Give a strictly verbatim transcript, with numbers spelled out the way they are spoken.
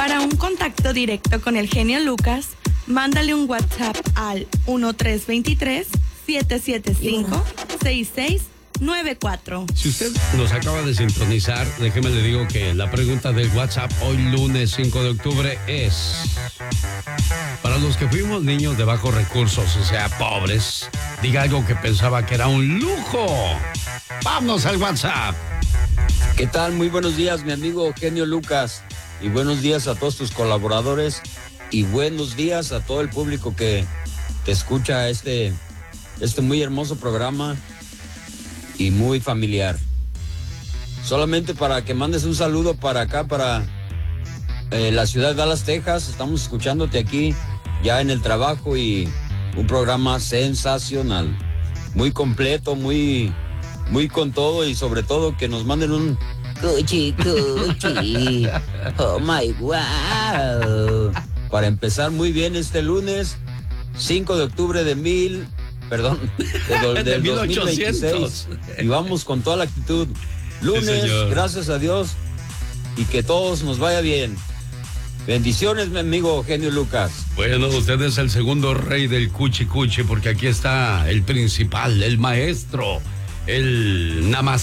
Para un contacto directo con el genio Lucas, mándale un WhatsApp al uno tres dos tres, siete siete cinco, seis seis nueve cuatro. Si usted nos acaba de sintonizar, déjeme le digo que la pregunta del WhatsApp hoy lunes cinco de octubre es: para los que fuimos niños de bajos recursos, o sea, pobres, diga algo que pensaba que era un lujo. ¡Vámonos al WhatsApp! ¿Qué tal? Muy buenos días, mi amigo Genio Lucas. Y buenos días a todos tus colaboradores. Y buenos días a todo el público que te escucha este, este muy hermoso programa y muy familiar. Solamente para que mandes un saludo para acá, para eh, la ciudad de Dallas, Texas. Estamos escuchándote aquí ya en el trabajo y un programa sensacional. Muy completo, muy, muy con todo y sobre todo que nos manden un cuchi, cuchi. Oh my wow. Para empezar muy bien este lunes, cinco de octubre de mil, perdón, de, do, de del mil dos mil veintiséis. Y vamos con toda la actitud. Lunes, sí, gracias a Dios, y que todos nos vaya bien. Bendiciones, mi amigo Genio Lucas. Bueno, usted es el segundo rey del cuchi cuchi, porque aquí está el principal, el maestro, el nada más